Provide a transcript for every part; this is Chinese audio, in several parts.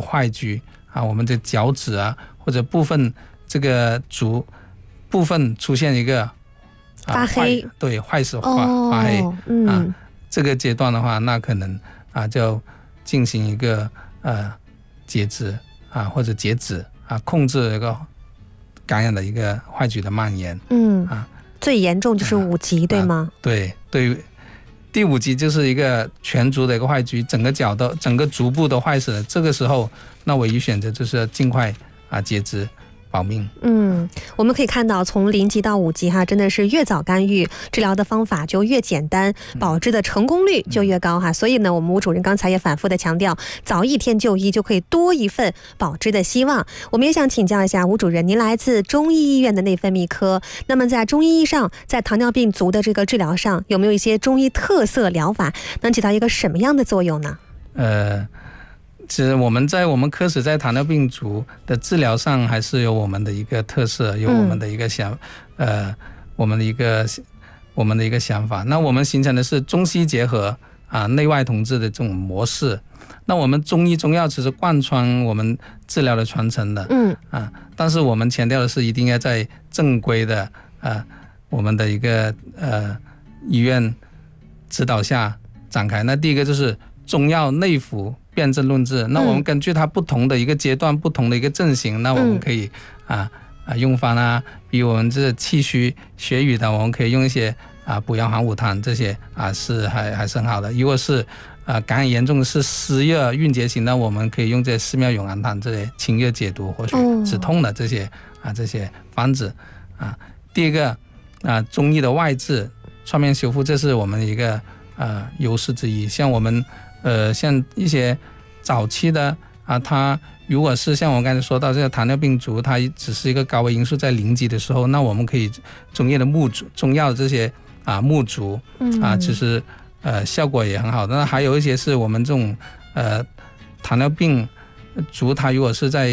坏疽啊，我们的脚趾啊或者部分这个足部分出现一个发黑， 对，坏死发黑这个阶段的话，那可能就进行一个截肢或者截止控制一个感染的一个坏疽的蔓延。 最严重就是5级，对吗？ 对，第5级就是一个全足的一个坏疽，整个足部都坏死了。这个时候，那唯一选择就是尽快截肢保命。 我们可以看到从0级到5级真的是越早干预，治疗的方法就越简单，保治的成功率就越高所以呢，我们吴主任刚才也反复的强调，早一天就医就可以多一份保治的希望。我们也想请教一下吴主任，您来自中医医院的内分泌科，那么在中医上，在糖尿病足的这个治疗上，有没有一些中医特色疗法能起到一个什么样的作用呢？ 其实我们科室在糖尿病足的治疗上还是有我们的一个特色，有我们的一个我们的一个想法。那我们形成的是中西结合内外同治的这种模式。那我们中医中药其实贯穿我们治疗的传承的，但是我们强调的是一定要在正规的我们的一个医院指导下展开。那第一个就是中药内服辨证论治，那我们根据它不同的一个阶段、不同的一个症型，那我们可以用方比如我们这气虚血瘀的，我们可以用一些补阳还五汤，这些是还是很好的。如果是感染严重的是湿热蕴结型，那我们可以用这些4妙永安汤这些清热解毒、活血止痛的这些方子第一个中医的外治创面修复，这是我们一个优势之一。像我们像一些早期的它如果是像我刚才说到这个糖尿病足，它只是一个高危因素在0级的时候，那我们可以中药的这些木足其实效果也很好。那还有一些是我们这种糖尿病足，它如果是在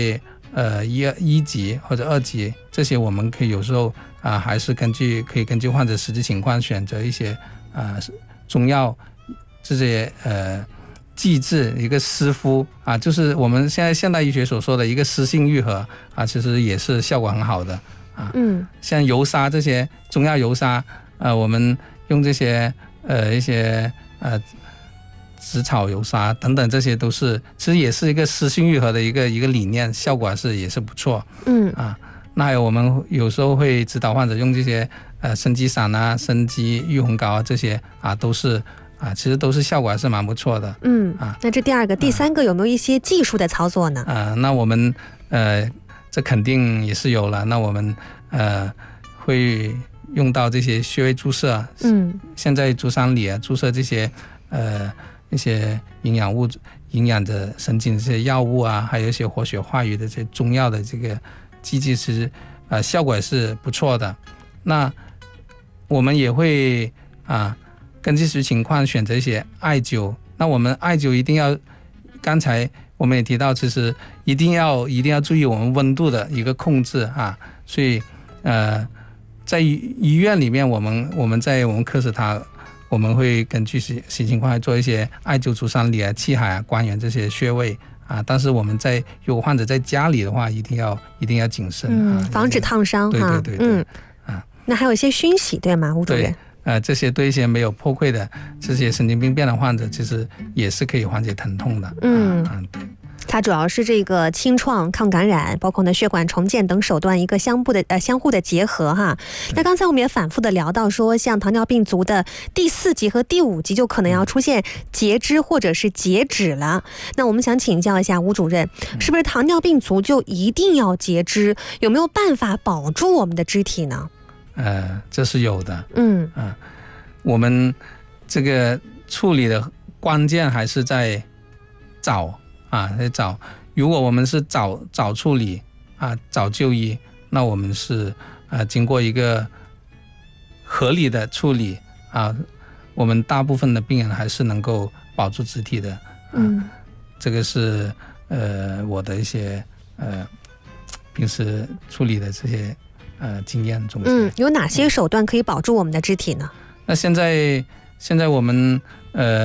1级或者2级，这些我们可以有时候还是根据患者实际情况选择一些中药这些剂治一个湿敷就是我们现在现代医学所说的一个湿性愈合其实也是效果很好的像油砂这些中药油砂我们用这些一些紫草油砂等等，这些都是其实也是一个湿性愈合的一个理念，效果也是不错。那还有我们有时候会指导患者用这些生肌散生肌玉红膏这些都是其实都是效果还是蛮不错的。 那这第2个、第3个有没有一些技术的操作呢？ 那我们这肯定也是有了。那我们会用到这些穴位注射，现在足三里注射这些一些营养的神经这些药物还有一些活血化瘀的这些中药的这个剂剂，其实效果也是不错的。那我们也会根据实际情况选择一些艾灸。那我们艾灸一定要，刚才我们也提到，其实一定要注意我们温度的一个控制所以在医院里面，我们在我们科室我们会根据实际情况来做一些艾灸足三里气海关元这些穴位但是我们如果患者在家里的话，一定要谨慎防止烫伤对那还有一些熏洗对吗，吴主任？ 这些对一些没有破溃的这些神经病变的患者，其实也是可以缓解疼痛的。对。 它主要是这个清创、抗感染，包括呢血管重建等手段一个相互的结合那刚才我们也反复的聊到说，像糖尿病足的第4级和第5级就可能要出现截肢或者是截止了。那我们想请教一下吴主任，是不是糖尿病足就一定要截肢？有没有办法保住我们的肢体呢？ 这是有的。我们这个处理的关键还是在早。如果我们是早处理早就医，那我们是经过一个合理的处理我们大部分的病人还是能够保住肢体的。这个是我的一些平时处理的这些经验总结。 有哪些手段可以保住我们的肢体呢？ 那现在我们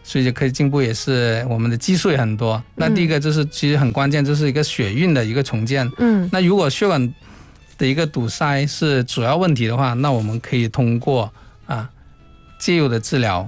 随着科技进步，也是我们的技术也很多。那第一个就是其实很关键，就是一个血运的一个重建。那如果血管的一个堵塞是主要问题的话，那我们可以通过介入的治疗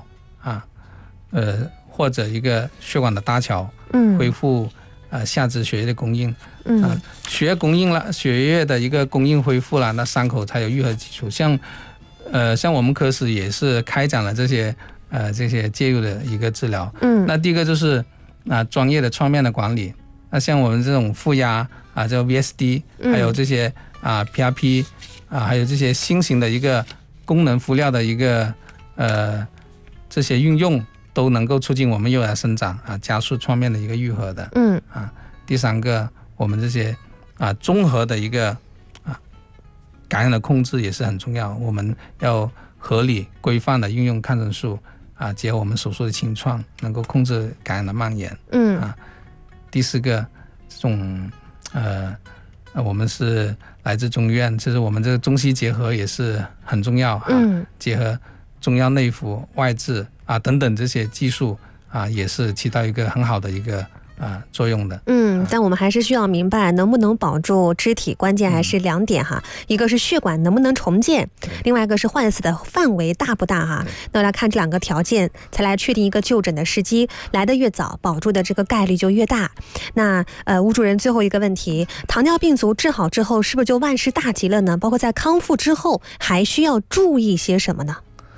或者一个血管的搭桥，恢复下肢血液的供应。血液供应了，血液的一个供应恢复了，那伤口才有愈合基础。像我们科室也是开展了这些介入的一个治疗。那第一个就是专业的创面的管理。那像我们这种负压叫 VSD， 还有这些PRP 还有这些新型的一个功能敷料的一个这些运用，都能够促进我们幼芽生长加速创面的一个愈合的。第三个，我们这些综合的一个感染的控制也是很重要，我们要合理规范的运用抗生素结合我们手术的清创，能够控制感染的蔓延。第四个，这种我们是来自中医院，就是我们这个中西结合也是很重要。结合中药内服、外治等等这些技术也是起到一个很好的一个作用的。 但我们还是需要明白能不能保住肢体，关键还是2点一个是血管能不能重建，另外一个是患死的范围大不大那来看这2个条件才来确定一个就诊的时机，来得越早，保住的这个概率就越大。那吴主任最后一个问题，糖尿病足治好之后是不是就万事大吉了呢？包括在康复之后还需要注意些什么呢？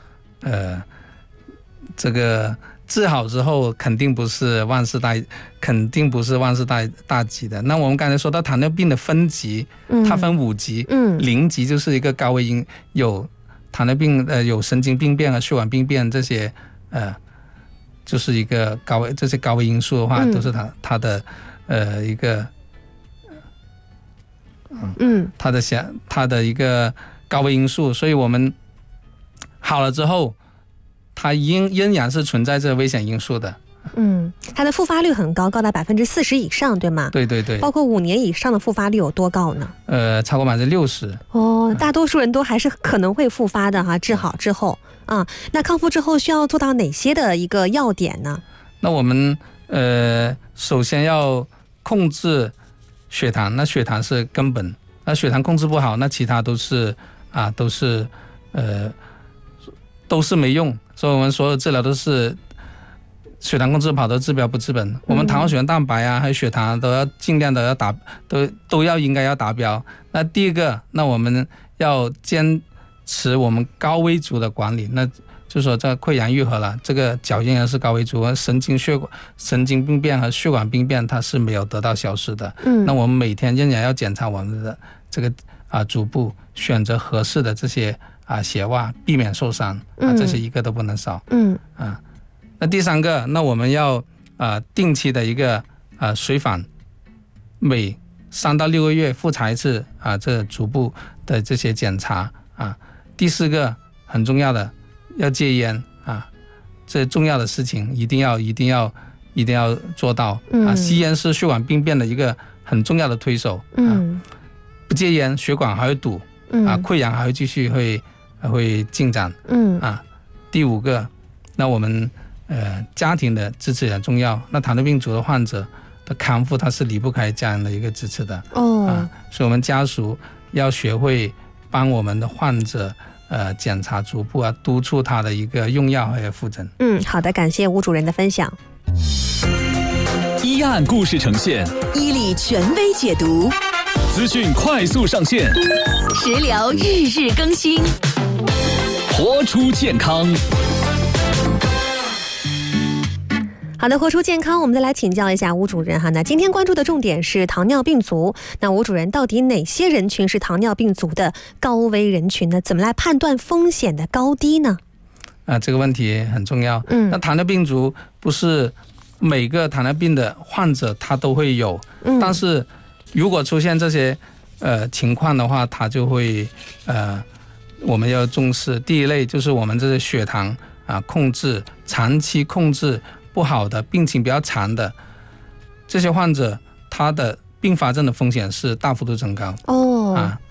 这个治好之后肯定不是万事大吉的。那我们刚才说到糖尿病的分级，它分5级。0级就是一个高危因，有糖尿病有神经病变和血管病变这些就是一个这些高危因素的话，都是它的一个它的一个高危因素，所以我们好了之后，它仍然是存在这危险因素的。 它的复发率很高，高达40%以上，对吗？ 对对对。 包括5年以上的复发率有多高呢？ 超过60%。 大多数人都还是可能会复发的治好之后那康复之后需要做到哪些的一个要点呢？ 那我们首先要控制血糖，那血糖是根本。那血糖控制不好，那其他都是没用。所以我们所有治疗都是血糖控制不好的治标不治本。我们糖化血蛋白还有血糖都要尽量的应该要达标。那第一个，那我们要坚持我们高危族的管理，那就是说这溃疡愈合了，这个脚仍然是高危族，神经病变和血管病变它是没有得到消失的。那我们每天仍然要检查我们的这个足部，选择合适的这些鞋袜，避免受伤这些一个都不能少。那第三个，那我们要定期的一个随访，每3到6个月复查一次这足部的这些检查第四个很重要的，要戒烟这重要的事情一定要做到吸烟是血管病变的一个很重要的推手不戒烟血管还会堵溃疡还会继续会进展第5个，那我们家庭的支持也很重要。那糖尿病足的患者的康复，它是离不开家人的一个支持的所以我们家属要学会帮我们的患者检查足部督促他的一个用药还有复诊。 好的，感谢吴主任的分享。 医案故事呈现， 医理权威解读， 资讯快速上线， 食疗日日更新， 活出健康。 好的，活出健康，我们再来请教一下吴主任那今天关注的重点是糖尿病足，那吴主任到底哪些人群是糖尿病足的高危人群呢？怎么来判断风险的高低呢？ 这个问题很重要。那糖尿病足不是每个糖尿病的患者他都会有，但是如果出现这些情况的话，他就会我们要重视。第一类就是我们这些血糖控制长期控制不好的，病情比较长的这些患者，他的并发症的风险是大幅度增高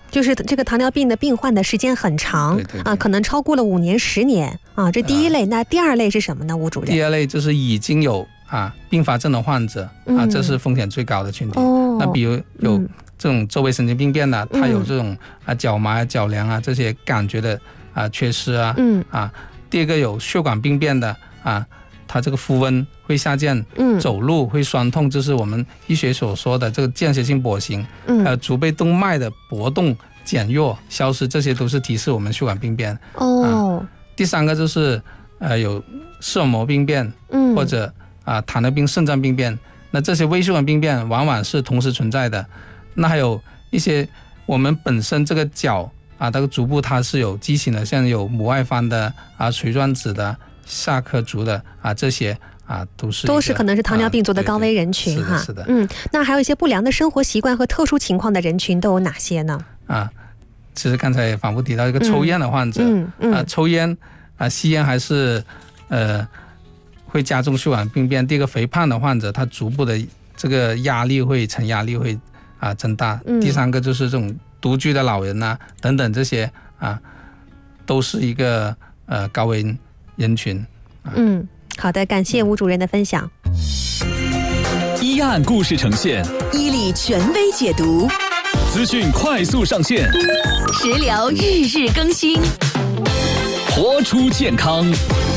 就是这个糖尿病的病患的时间很长， 对可能超过了5年、10年啊。这第一类，那第二类是什么呢，吴主任？ 第二类就是已经有并发症的患者这是风险最高的群体。那比如有这种周围神经病变的，他有这种脚麻、脚凉这些感觉的缺失第二个有血管病变的它这个肤温会下降，走路会酸痛，就是我们医学所说的这个间歇性跛行，还有足背动脉的搏动减弱、消失，这些都是提示我们血管病变。第三个就是有视网膜病变，或者糖尿病肾脏病变，那这些微血管病变往往是同时存在的。那还有一些我们本身这个脚这个足部它是有畸形的，像有母外翻的垂状指的、下髁足的这些都是可能是糖尿病足的高危人群哈。 是的。 那还有一些不良的生活习惯和特殊情况的人群都有哪些呢？ 其实刚才也反复提到一个抽烟的患者，抽烟吸烟还是会加重血管病变。第一个肥胖的患者，他足部的这个承压力会增大。第三个就是这种独居的老人等等，这些都是一个高危人群。 好的，感谢吴主任的分享。 一案故事呈现， 伊利权威解读， 资讯快速上线， 食疗日日更新， 活出健康。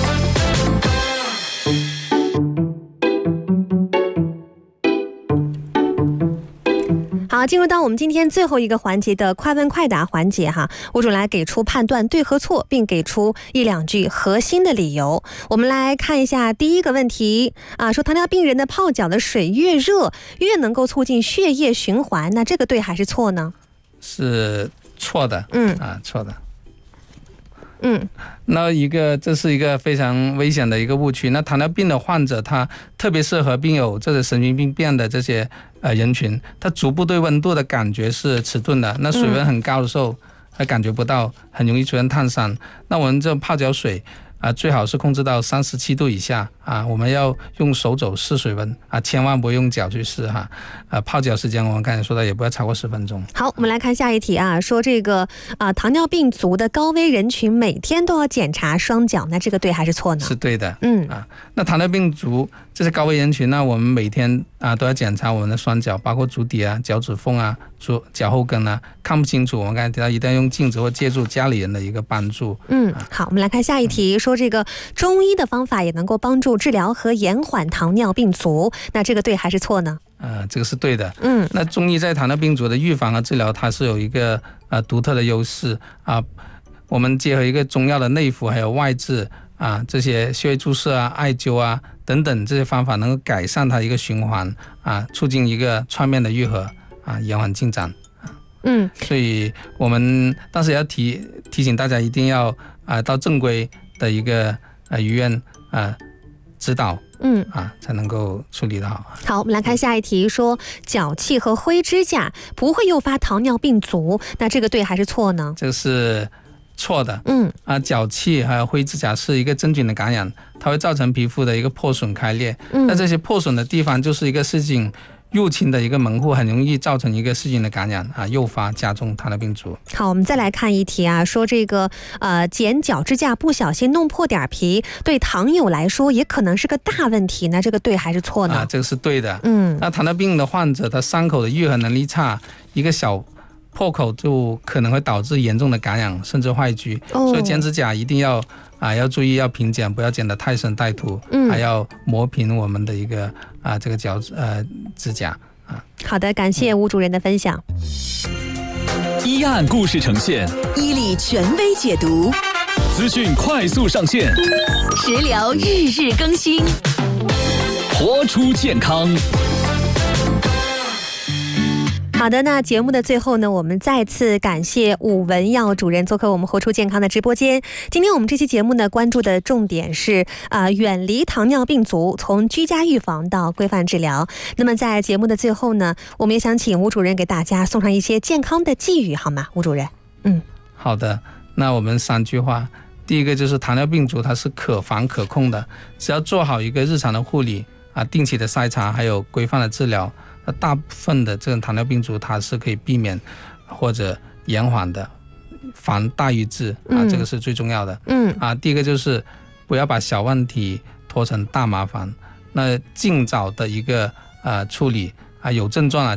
好，进入到我们今天最后一个环节的快问快答环节哈，吴主任来给出判断对和错，并给出1-2句核心的理由。我们来看一下第一个问题说糖尿病人的泡脚的水越热越能够促进血液循环，那这个对还是错呢？ 是错的。错的。那这是一个非常危险的一个误区。那糖尿病的患者，他特别是合并有这个神经病变的这些人群，他足部对温度的感觉是迟钝的，那水温很高的时候还感觉不到，很容易出现烫伤。那我们这泡脚水最好是控制到37度以下我们要用手肘试水温千万不用脚去试泡脚时间我们刚才说的也不要超过10分钟。 好，我们来看下一题说这个糖尿病足的高危人群每天都要检查双脚，那这个对还是错呢？ 是对的。那糖尿病足这些高危人群呢，我们每天都要检查我们的双脚，包括足底脚趾缝脚后跟看不清楚我们刚才提到一定要用镜子或借助家里人的一个帮助。 好，我们来看下一题，说这个中医的方法也能够帮助治疗和延缓糖尿病足，那这个对还是错呢？ 这个是对的。那中医在糖尿病足的预防和治疗，它是有一个独特的优势我们结合一个中药的内服还有外治这些穴位注射艾灸等等这些方法，能够改善它一个循环促进一个创面的愈合延缓进展。所以我们当时要提醒大家一定要到正规的一个医院指导才能够处理得好。 好，我们来看下一题，说脚气和灰指甲不会诱发糖尿病足，那这个对还是错呢？ 这个是错的。脚气还有灰指甲是一个真菌的感染，它会造成皮肤的一个破损开裂。那这些破损的地方就是一个细菌入侵的一个门户，很容易造成一个细菌的感染诱发加重糖尿病足。 好，我们再来看一题说这个剪脚指甲不小心弄破点皮，对糖友来说也可能是个大问题，那这个对还是错呢？ 这个是对的。那糖尿病的患者，他伤口的愈合能力差，一个小破口就可能会导致严重的感染甚至坏疽。所以剪指甲一定要注意要平剪，不要剪得太深太凸，还要磨平我们的一个这个脚指甲。 好的，感谢吴主任的分享。 一案故事呈现， 伊利权威解读， 资讯快速上线， 食疗日日更新， 活出健康。 好的，那节目的最后呢，我们再次感谢武文耀主任做客我们活出健康的直播间。今天我们这期节目呢，关注的重点是远离糖尿病足，从居家预防到规范治疗。那么在节目的最后呢，我们也想请吴主任给大家送上一些健康的寄语，好吗？吴主任。 好的，那我们3句话。第一个就是糖尿病足它是可防可控的，只要做好一个日常的护理定期的筛查，还有规范的治疗，大部分的这种糖尿病足它是可以避免或者延缓的，防大于治这个是最重要的。第一个就是不要把小问题拖成大麻烦，那尽早的一个处理有症状